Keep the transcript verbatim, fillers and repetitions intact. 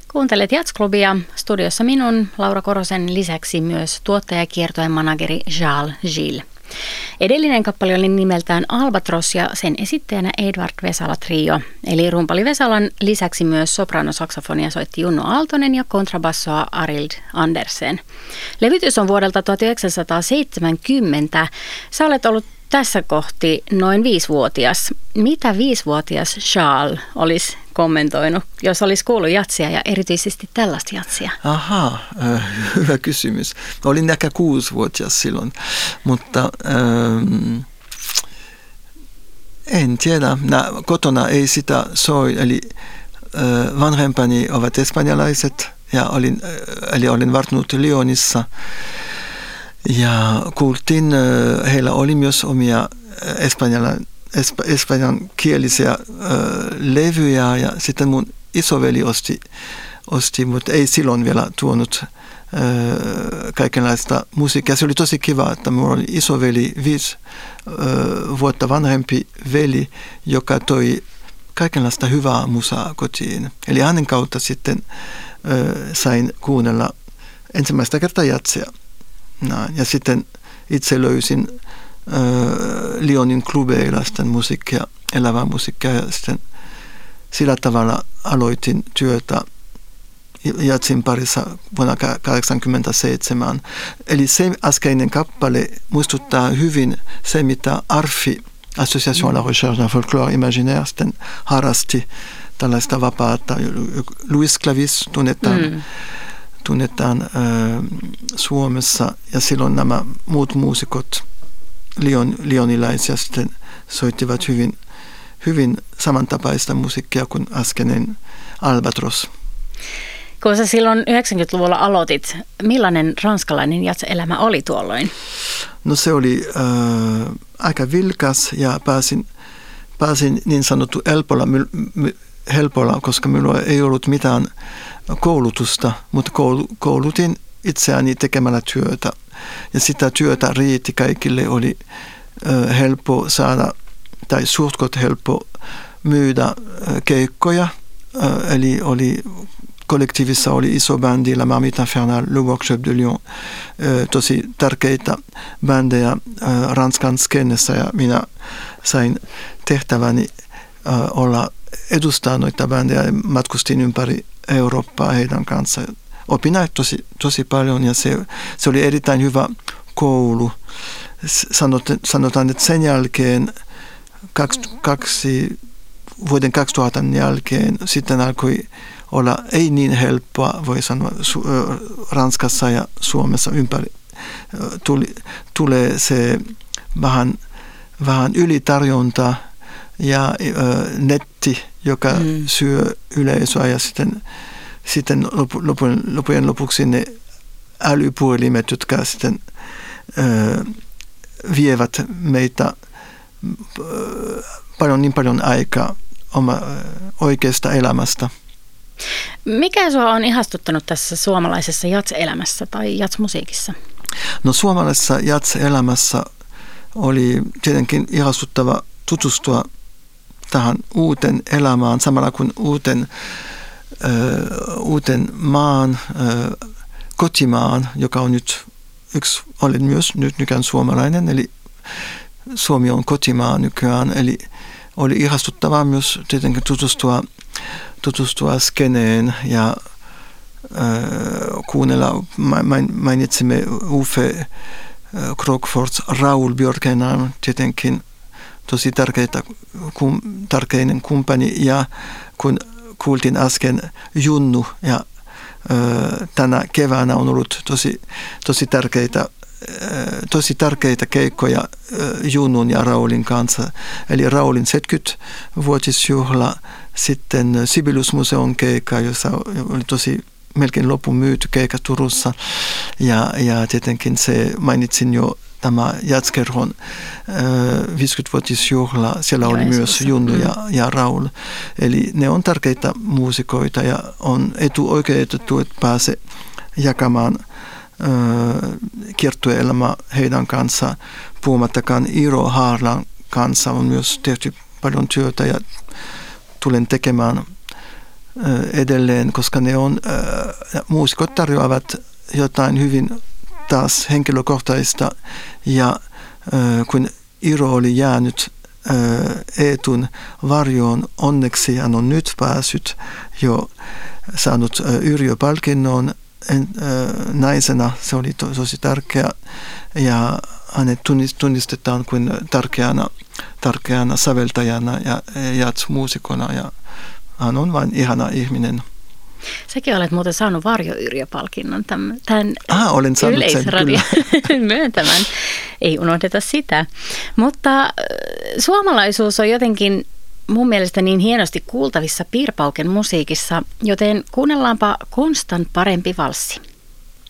Kuuntelet Jazz-klubia. Studiossa minun, Laura Korosen lisäksi myös tuottaja ja kiertueen manageri Charles Gilles. Edellinen kappale oli nimeltään Albatros ja sen esittäjänä Edvard Vesala Trio. Eli rumpali Vesalan lisäksi myös sopranosaksofonia soitti Junno Aaltonen ja kontrabassoa Arild Andersen. Levytys on vuodelta tuhatyhdeksänsataaseitsemänkymmentä. Sä olet ollut tässä kohti noin viisivuotias. Mitä viisivuotias Charles olisi kommentoinut, jos olisi kuullut jatsia ja erityisesti tällaista jatsia? Aha, äh, hyvä kysymys. Olin ehkä kuusivuotias silloin, mutta ähm, en tiedä. Nä, kotona ei sitä soi, eli äh, vanhempani ovat espanjalaiset ja olin, äh, eli olin varttunut Lyonissa. Ja kuultiin, heillä oli myös omia espanjankielisiä äh, levyjä ja sitten mun isoveli osti, osti mutta ei silloin vielä tuonut äh, kaikenlaista musiikkia. Se oli tosi kiva, että minulla oli isoveli, viisi äh, vuotta vanhempi veli, joka toi kaikenlaista hyvää musaa kotiin. Eli hänen kautta sitten äh, sain kuunnella ensimmäistä kertaa jatsia. No, ja sitten itse löysin äh, Lyonin klubeilla sitten musiikkia, elävää musiikkia ja sitten sillä tavalla aloitin työtä jatsin parissa vuonna kahdeksankymmentäseitsemän. Eli se äskeinen kappale muistuttaa hyvin se, mitä Arfi, Association à la Recherche d'un Folklore Imaginaire, sitten harrasti tällaista vapaata. Louis Clavis tunnetaan. Mm. tunnetaan äh, Suomessa ja silloin nämä muut muusikot, Lyon, lyonilaisia, sitten soittivat hyvin, hyvin samantapaista musiikkia kuin äskeinen Albatros. Kun sä silloin yhdeksänkymmentäluvulla aloitit, millainen ranskalainen jazz-elämä oli tuolloin? No se oli äh, aika vilkas ja pääsin, pääsin niin sanottu helpolla, my, my, helpolla, koska minulla ei ollut mitään koulutusta, mutta koulutin itseäni tekemällä työtä. Ja sitä työtä riitti kaikille, oli ö, helppo saada, tai suhtkot helppo myydä ö, keikkoja. Ö, eli oli, kollektiivissa oli iso bändi, La Marmite Infernale, Le Workshop de Lyon, ö, tosi tärkeitä bändejä ö, Ranskan skennessä, ja minä sain tehtäväni ö, olla edustaa noita bändejä ja matkustin ympäri Eurooppaa heidän kanssa. Opin tosi, tosi paljon ja se, se oli erittäin hyvä koulu. Sanot, sanotaan, että sen jälkeen, kaksi, kaksi, vuoden kaksituhatta jälkeen, sitten alkoi olla ei niin helppoa, voi sanoa, su, Ranskassa ja Suomessa ympäri. Tuli, tulee se vähän, vähän ylitarjonta ja ö, netti, joka mm. syö yleisöä ja sitten, sitten lopu, lopujen, lopujen lopuksi ne älypuhelimet, jotka sitten ö, vievät meitä ö, paljon, niin paljon aikaa oma, ö, oikeasta elämästä. Mikä sinua on ihastuttanut tässä suomalaisessa jazz-elämässä tai jazz-musiikissa? No suomalaisessa jazz-elämässä oli tietenkin ihastuttava tutustua tähän uuteen elämään, samalla kuin uuteen, ö, uuteen maan, ö, kotimaan, joka on nyt yksi, olen myös nyt nykyään suomalainen, eli Suomi on kotimaa nykyään, eli oli ihastuttavaa myös tietenkin tutustua, tutustua skeneen ja ö, kuunnella, mainitsimme Uffe Krokfords, Raoul Björkenan, tietenkin tosi tärkeitä, kum, tärkeinen kumppani, ja kun kuultiin äsken Junnu, ja ö, tänä keväänä on ollut tosi, tosi, tärkeitä, ö, tosi tärkeitä keikkoja ö, Junnun ja Raulin kanssa. Eli Raulin seitsemänkymmenvuotisjuhla, sitten Sibelius-museon keikka, jossa oli tosi melkein lopun myyty keikka Turussa, ja, ja tietenkin se mainitsin jo, tämä Jazzkerhon viisikymmenvuotisjuhla, siellä Joo, oli myös Junnu mm. ja, ja Raul. Eli ne on tärkeitä muusikoita ja on etuoikeutettu, että pääsee jakamaan kiertueelämää heidän kanssa. Puhumattakaan Iro Haarlan kanssa on myös tehty paljon työtä ja tulen tekemään edelleen, koska ne on, muusikot tarjoavat jotain hyvin taas henkilökohtaista ja kun Iro oli jäänyt Eetun varjoon, onneksi hän on nyt päässyt jo saanut Yrjö-palkinnon naisena, se oli tosi tärkeä ja hänet tunnistetaan kuin tärkeänä, tärkeänä säveltäjänä ja jazz-muusikona ja hän on vain ihana ihminen. Säkin olet muuten saanut Varjo Yrjö-palkinnon tämän, tämän Aha, olen saanut Yleisradion myöntämän. Ei unohdeta sitä. Mutta suomalaisuus on jotenkin mun mielestä niin hienosti kuultavissa Piirpauken musiikissa, joten kuunnellaanpa Konstan parempi valssi.